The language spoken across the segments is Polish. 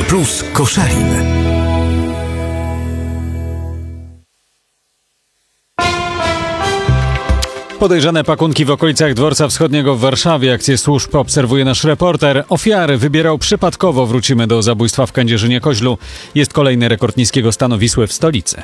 plus Koszalin. Podejrzane pakunki w okolicach Dworca Wschodniego w Warszawie. Akcję służb obserwuje nasz reporter. Ofiary wybierał przypadkowo. Wrócimy do zabójstwa w Kędzierzynie-Koźlu. Jest kolejny rekord niskiego stanu Wisły w stolicy.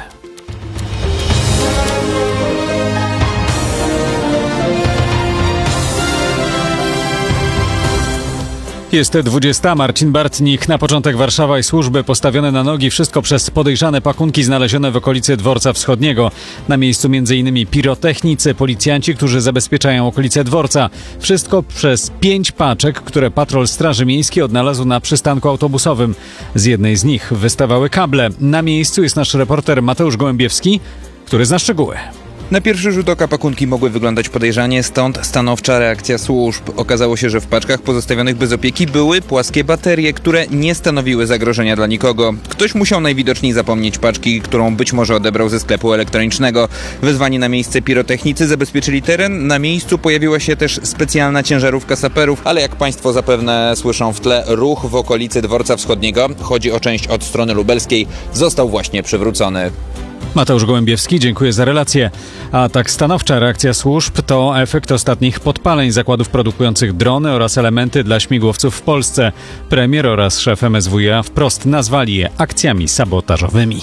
Jest 20. Marcin Bartnik. Na początek Warszawa i służby postawione na nogi. Wszystko przez podejrzane pakunki znalezione w okolicy Dworca Wschodniego. Na miejscu m.in. pirotechnicy, policjanci, którzy zabezpieczają okolice dworca. Wszystko przez 5 paczek, które patrol Straży Miejskiej odnalazł na przystanku autobusowym. Z jednej z nich wystawały kable. Na miejscu jest nasz reporter Mateusz Gołębiewski, który zna szczegóły. Na pierwszy rzut oka pakunki mogły wyglądać podejrzanie, stąd stanowcza reakcja służb. Okazało się, że w paczkach pozostawionych bez opieki były płaskie baterie, które nie stanowiły zagrożenia dla nikogo. Ktoś musiał najwidoczniej zapomnieć paczki, którą być może odebrał ze sklepu elektronicznego. Wezwani na miejsce pirotechnicy zabezpieczyli teren. Na miejscu pojawiła się też specjalna ciężarówka saperów, ale jak Państwo zapewne słyszą w tle, ruch w okolicy Dworca Wschodniego, chodzi o część od strony lubelskiej, został właśnie przywrócony. Mateusz Gołębiewski, dziękuję za relację. A tak stanowcza reakcja służb to efekt ostatnich podpaleń zakładów produkujących drony oraz elementy dla śmigłowców w Polsce. Premier oraz szef MSWiA wprost nazwali je akcjami sabotażowymi.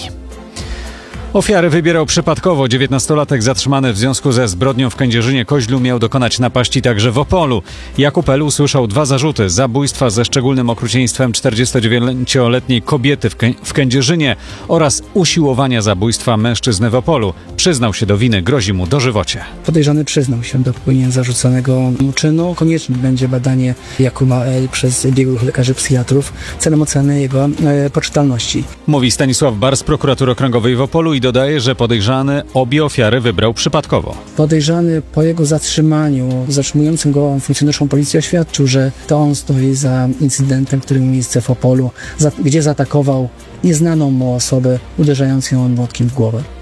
Ofiary wybierał przypadkowo. 19-latek zatrzymany w związku ze zbrodnią w Kędzierzynie-Koźlu miał dokonać napaści także w Opolu. Jakub L. usłyszał 2 zarzuty: zabójstwa ze szczególnym okrucieństwem 49-letniej kobiety w Kędzierzynie oraz usiłowania zabójstwa mężczyzny w Opolu. Przyznał się do winy, grozi mu dożywocie. Podejrzany przyznał się do popełnienia zarzuconego mu czynu. Konieczne będzie badanie Jakuba L. przez biegłych lekarzy psychiatrów celem oceny jego poczytalności. Mówi Stanisław Bar z prokuratury okręgowej w Opolu i dodaje, że podejrzany obie ofiary wybrał przypadkowo. Podejrzany po jego zatrzymaniu, zatrzymującym go funkcjonariuszom policji oświadczył, że to on stoi za incydentem, który miał miejsce w Opolu, gdzie zaatakował nieznaną mu osobę, uderzając ją młotkiem w głowę.